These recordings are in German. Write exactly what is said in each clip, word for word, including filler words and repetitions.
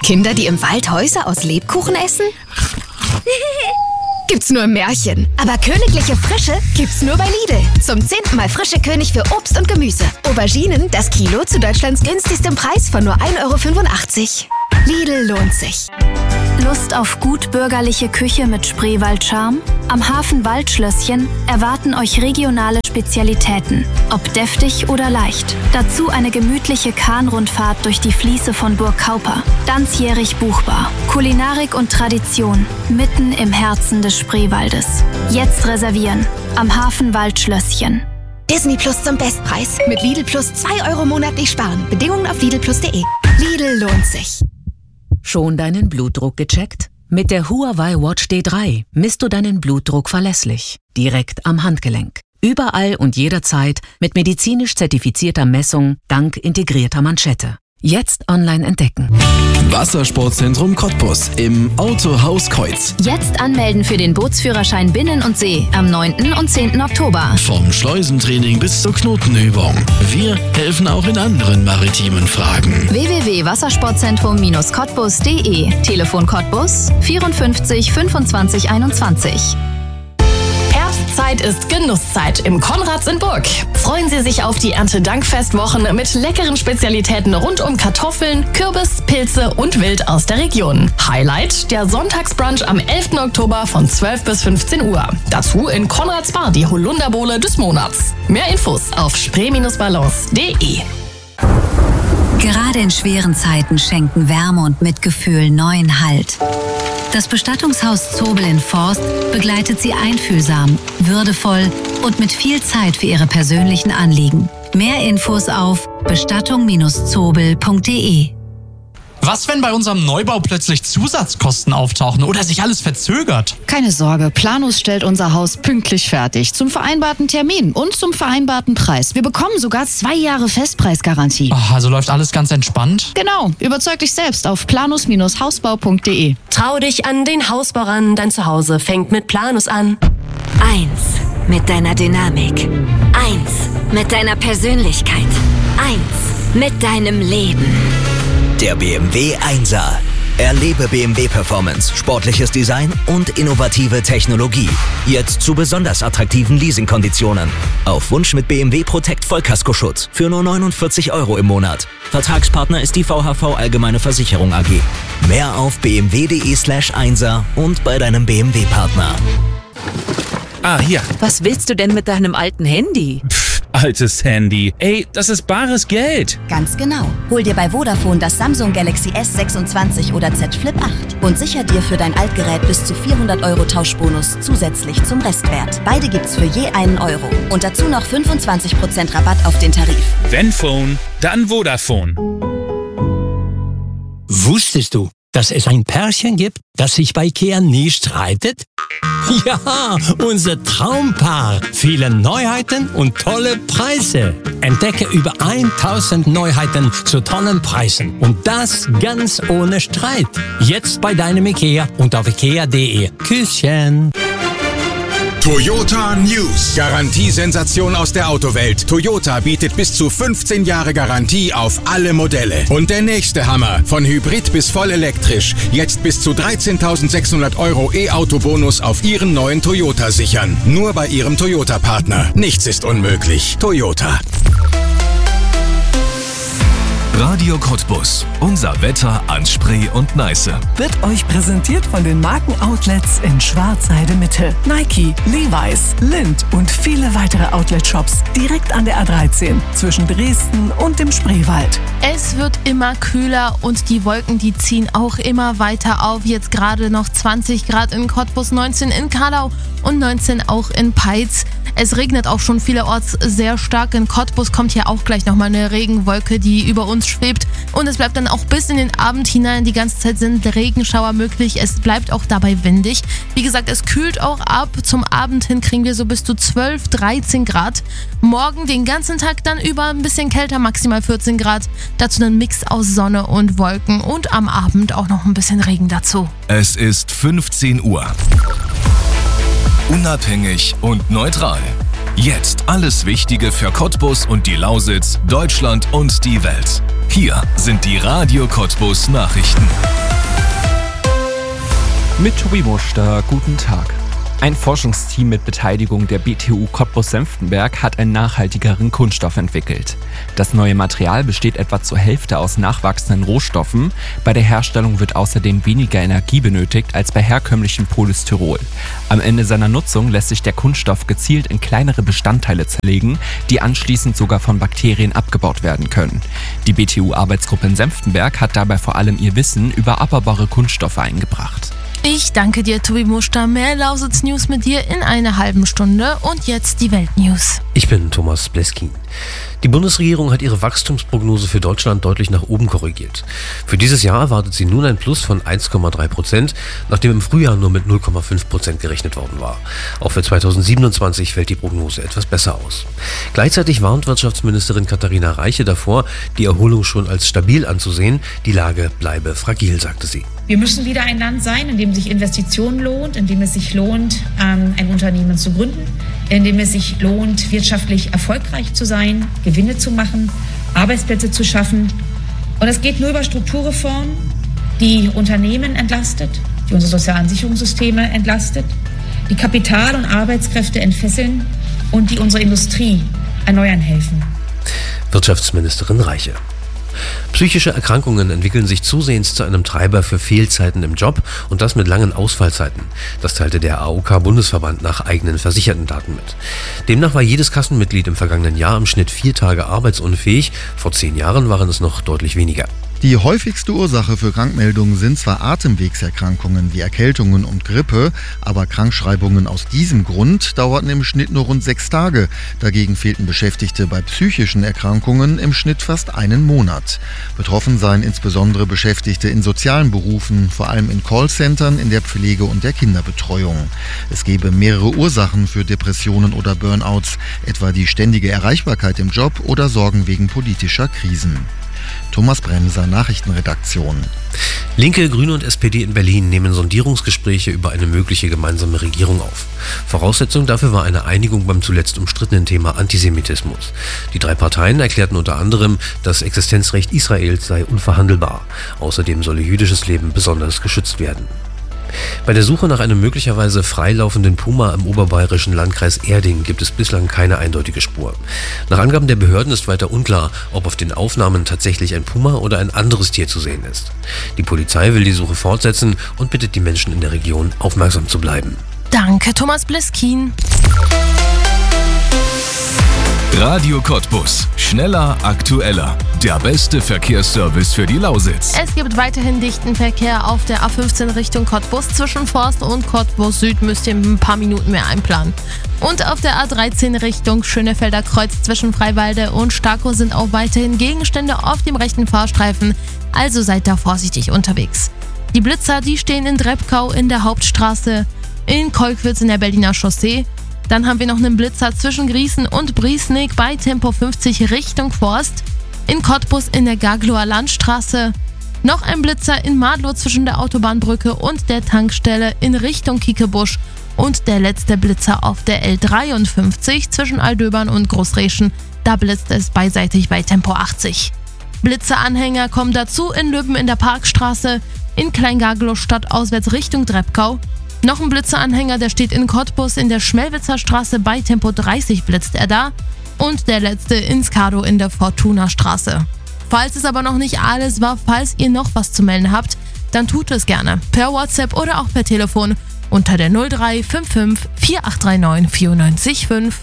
Kinder, die im Wald Häuser aus Lebkuchen essen? Gibt's nur im Märchen. Aber königliche Frische gibt's nur bei Lidl. Zum zehnten Mal frische König für Obst und Gemüse. Auberginen, das Kilo zu Deutschlands günstigstem Preis von nur ein Euro fünfundachtzig. Lidl lohnt sich. Lust auf gut bürgerliche Küche mit Spreewald-Charme? Am Hafen Waldschlösschen erwarten euch regionale Spezialitäten, ob deftig oder leicht. Dazu eine gemütliche Kahnrundfahrt durch die Fließe von Burg Kauper. Ganzjährig buchbar. Kulinarik und Tradition mitten im Herzen des Spreewaldes. Jetzt reservieren. Am Hafen Waldschlösschen. Disney Plus zum Bestpreis. Mit Lidl Plus zwei Euro monatlich sparen. Bedingungen auf lidl plus punkt de. Lidl lohnt sich. Schon deinen Blutdruck gecheckt? Mit der Huawei Watch D drei misst du deinen Blutdruck verlässlich. Direkt am Handgelenk. Überall und jederzeit mit medizinisch zertifizierter Messung dank integrierter Manschette. Jetzt online entdecken. Wassersportzentrum Cottbus im Autohaus Kreuz. Jetzt anmelden für den Bootsführerschein Binnen und See am neunten und zehnten Oktober. Vom Schleusentraining bis zur Knotenübung. Wir helfen auch in anderen maritimen Fragen. w w w punkt wassersportzentrum cottbus punkt de. Telefon Cottbus vierundfünfzig fünfundzwanzig einundzwanzig. Herbstzeit ist Genusszeit im Konrads in Burg. Freuen Sie sich auf die Erntedankfestwochen mit leckeren Spezialitäten rund um Kartoffeln, Kürbis, Pilze und Wild aus der Region. Highlight der Sonntagsbrunch am elften Oktober von zwölf bis fünfzehn Uhr. Dazu in Konrads Bar die Holunderbowle des Monats. Mehr Infos auf spree balance punkt de. Gerade in schweren Zeiten schenken Wärme und Mitgefühl neuen Halt. Das Bestattungshaus Zobel in Forst begleitet Sie einfühlsam, würdevoll und mit viel Zeit für Ihre persönlichen Anliegen. Mehr Infos auf bestattung zobel punkt de. Was, wenn bei unserem Neubau plötzlich Zusatzkosten auftauchen oder sich alles verzögert? Keine Sorge, Planus stellt unser Haus pünktlich fertig. Zum vereinbarten Termin und zum vereinbarten Preis. Wir bekommen sogar zwei Jahre Festpreisgarantie. Ach, also läuft alles ganz entspannt? Genau, überzeug dich selbst auf planus hausbau punkt de. Trau dich an den Hausbau ran, dein Zuhause fängt mit Planus an. Eins mit deiner Dynamik. Eins mit deiner Persönlichkeit. Eins mit deinem Leben. Der B M W Einser. Erlebe B M W Performance, sportliches Design und innovative Technologie. Jetzt zu besonders attraktiven Leasingkonditionen. Auf Wunsch mit B M W Protect Vollkaskoschutz für nur neunundvierzig Euro im Monat. Vertragspartner ist die V H V Allgemeine Versicherung A G. Mehr auf b m w punkt de slash einser und bei deinem B M W-Partner. Ah, hier. Was willst du denn mit deinem alten Handy? Pff, altes Handy. Ey, das ist bares Geld. Ganz genau. Hol dir bei Vodafone das Samsung Galaxy S sechsundzwanzig oder Z Flip acht und sicher dir für dein Altgerät bis zu vierhundert Euro Tauschbonus zusätzlich zum Restwert. Beide gibt's für je einen Euro. Und dazu noch fünfundzwanzig Prozent Rabatt auf den Tarif. Wenn Phone, dann Vodafone. Wusstest du, dass es ein Pärchen gibt, das sich bei Ikea nie streitet? Ja, unser Traumpaar. Viele Neuheiten und tolle Preise. Entdecke über tausend Neuheiten zu tollen Preisen. Und das ganz ohne Streit. Jetzt bei deinem Ikea und auf ikea punkt de. Küsschen. Toyota News. Garantiesensation aus der Autowelt. Toyota bietet bis zu fünfzehn Jahre Garantie auf alle Modelle. Und der nächste Hammer. Von Hybrid bis voll elektrisch. Jetzt bis zu dreizehntausendsechshundert Euro E-Auto-Bonus auf Ihren neuen Toyota sichern. Nur bei Ihrem Toyota-Partner. Nichts ist unmöglich. Toyota. Radio Cottbus. Unser Wetter an Spree und Neiße. Wird euch präsentiert von den Markenoutlets in Schwarzheide Mitte. Nike, Levi's, Lindt und viele weitere Outlet-Shops direkt an der A dreizehn zwischen Dresden und dem Spreewald. Es wird immer kühler und die Wolken, die ziehen auch immer weiter auf. Jetzt gerade noch zwanzig Grad in Cottbus, neunzehn in Kallau und neunzehn auch in Peitz. Es regnet auch schon vielerorts sehr stark. In Cottbus kommt hier auch gleich nochmal eine Regenwolke, die über uns schwebt. Und es bleibt dann auch bis in den Abend hinein. Die ganze Zeit sind Regenschauer möglich. Es bleibt auch dabei windig. Wie gesagt, es kühlt auch ab. Zum Abend hin kriegen wir so bis zu zwölf, dreizehn Grad. Morgen den ganzen Tag dann über ein bisschen kälter, maximal vierzehn Grad. Dazu dann Mix aus Sonne und Wolken. Und am Abend auch noch ein bisschen Regen dazu. Es ist fünfzehn Uhr. Unabhängig und neutral. Jetzt alles Wichtige für Cottbus und die Lausitz, Deutschland und die Welt. Hier sind die Radio Cottbus Nachrichten. Mit Tobi Muster, guten Tag. Ein Forschungsteam mit Beteiligung der B T U Cottbus-Senftenberg hat einen nachhaltigeren Kunststoff entwickelt. Das neue Material besteht etwa zur Hälfte aus nachwachsenden Rohstoffen. Bei der Herstellung wird außerdem weniger Energie benötigt als bei herkömmlichem Polystyrol. Am Ende seiner Nutzung lässt sich der Kunststoff gezielt in kleinere Bestandteile zerlegen, die anschließend sogar von Bakterien abgebaut werden können. Die B T U-Arbeitsgruppe in Senftenberg hat dabei vor allem ihr Wissen über abbaubare Kunststoffe eingebracht. Ich danke dir, Tobi Muster. Mehr Lausitz News mit dir in einer halben Stunde. Und jetzt die Weltnews. Ich bin Thomas Bleskin. Die Bundesregierung hat ihre Wachstumsprognose für Deutschland deutlich nach oben korrigiert. Für dieses Jahr erwartet sie nun ein Plus von eins Komma drei Prozent, nachdem im Frühjahr nur mit null Komma fünf Prozent gerechnet worden war. Auch für zweitausendsiebenundzwanzig fällt die Prognose etwas besser aus. Gleichzeitig warnt Wirtschaftsministerin Katharina Reiche davor, die Erholung schon als stabil anzusehen. Die Lage bleibe fragil, sagte sie. Wir müssen wieder ein Land sein, in dem sich Investition lohnt, in dem es sich lohnt, ein Unternehmen zu gründen, in dem es sich lohnt, wirtschaftlich erfolgreich zu sein, Gewinne zu machen, Arbeitsplätze zu schaffen. Und es geht nur über Strukturreformen, die Unternehmen entlastet, die unsere sozialen Sicherungssysteme entlastet, die Kapital- und Arbeitskräfte entfesseln und die unsere Industrie erneuern helfen. Wirtschaftsministerin Reiche. Psychische Erkrankungen entwickeln sich zusehends zu einem Treiber für Fehlzeiten im Job und das mit langen Ausfallzeiten. Das teilte der A O K-Bundesverband nach eigenen versicherten Daten mit. Demnach war jedes Kassenmitglied im vergangenen Jahr im Schnitt vier Tage arbeitsunfähig. Vor zehn Jahren waren es noch deutlich weniger. Die häufigste Ursache für Krankmeldungen sind zwar Atemwegserkrankungen wie Erkältungen und Grippe, aber Krankschreibungen aus diesem Grund dauerten im Schnitt nur rund sechs Tage. Dagegen fehlten Beschäftigte bei psychischen Erkrankungen im Schnitt fast einen Monat. Betroffen seien insbesondere Beschäftigte in sozialen Berufen, vor allem in Callcentern, in der Pflege und der Kinderbetreuung. Es gebe mehrere Ursachen für Depressionen oder Burnouts, etwa die ständige Erreichbarkeit im Job oder Sorgen wegen politischer Krisen. Thomas Bremser, Nachrichtenredaktion. Linke, Grüne und S P D in Berlin nehmen Sondierungsgespräche über eine mögliche gemeinsame Regierung auf. Voraussetzung dafür war eine Einigung beim zuletzt umstrittenen Thema Antisemitismus. Die drei Parteien erklärten unter anderem, das Existenzrecht Israels sei unverhandelbar. Außerdem solle jüdisches Leben besonders geschützt werden. Bei der Suche nach einem möglicherweise freilaufenden Puma im oberbayerischen Landkreis Erding gibt es bislang keine eindeutige Spur. Nach Angaben der Behörden ist weiter unklar, ob auf den Aufnahmen tatsächlich ein Puma oder ein anderes Tier zu sehen ist. Die Polizei will die Suche fortsetzen und bittet die Menschen in der Region, aufmerksam zu bleiben. Danke, Thomas Bleskin. Radio Cottbus. Schneller, aktueller. Der beste Verkehrsservice für die Lausitz. Es gibt weiterhin dichten Verkehr auf der A fünfzehn Richtung Cottbus. Zwischen Forst und Cottbus Süd müsst ihr ein paar Minuten mehr einplanen. Und auf der A dreizehn Richtung Schönefelder Kreuz zwischen Freiwalde und Starkow sind auch weiterhin Gegenstände auf dem rechten Fahrstreifen. Also seid da vorsichtig unterwegs. Die Blitzer, die stehen in Drebkau in der Hauptstraße, in Kolkwitz in der Berliner Chaussee. Dann haben wir noch einen Blitzer zwischen Griesen und Briesnik bei Tempo fünfzig Richtung Forst. In Cottbus in der Gagloer Landstraße. Noch ein Blitzer in Madlow zwischen der Autobahnbrücke und der Tankstelle in Richtung Kiekebusch. Und der letzte Blitzer auf der L dreiundfünfzig zwischen Aldöbern und Großreschen. Da blitzt es beidseitig bei Tempo achtzig. Blitzeranhänger kommen dazu in Lübben in der Parkstraße, in Kleingaglow stadtauswärts Richtung Drebkau. Noch ein Blitzeranhänger, der steht in Cottbus in der Schmelwitzer Straße bei Tempo dreißig blitzt er da. Und der letzte in Skado in der Fortuna-Straße. Falls es aber noch nicht alles war, falls ihr noch was zu melden habt, dann tut es gerne per WhatsApp oder auch per Telefon unter der null drei fünf fünf vier acht drei neun vier neun fünf.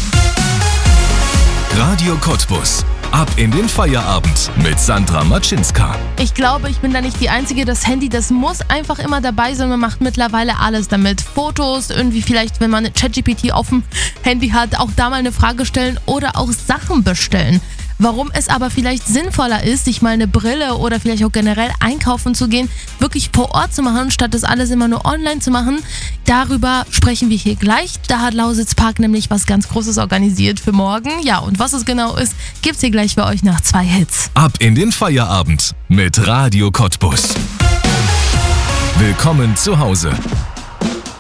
Radio Cottbus. Ab in den Feierabend mit Sandra Matschinska. Ich glaube, ich bin da nicht die Einzige. Das Handy, das muss einfach immer dabei sein. Man macht mittlerweile alles damit. Fotos, irgendwie vielleicht, wenn man ChatGPT auf dem Handy hat, auch da mal eine Frage stellen oder auch Sachen bestellen. Warum es aber vielleicht sinnvoller ist, sich mal eine Brille oder vielleicht auch generell einkaufen zu gehen, wirklich vor Ort zu machen, statt das alles immer nur online zu machen, darüber sprechen wir hier gleich. Da hat Lausitz Park nämlich was ganz Großes organisiert für morgen. Ja, und was es genau ist, gibt's hier gleich für euch nach zwei Hits. Ab in den Feierabend mit Radio Cottbus. Willkommen zu Hause.